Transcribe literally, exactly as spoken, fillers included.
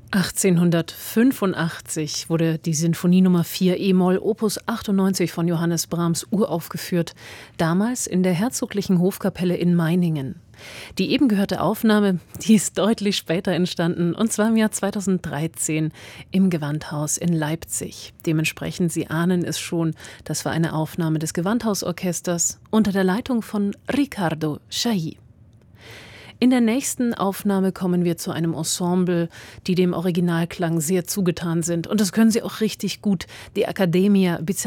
achtzehnhundertfünfundachtzig wurde die Sinfonie Nummer vier e-Moll Opus achtundneunzig von Johannes Brahms uraufgeführt, damals in der Herzoglichen Hofkapelle in Meiningen. Die eben gehörte Aufnahme, die ist deutlich später entstanden, und zwar im Jahr zweitausenddreizehn im Gewandhaus in Leipzig. Dementsprechend, Sie ahnen es schon, das war eine Aufnahme des Gewandhausorchesters unter der Leitung von Riccardo Chailly. In der nächsten Aufnahme kommen wir zu einem Ensemble, die dem Originalklang sehr zugetan sind. Und das können sie auch richtig gut. Die Accademia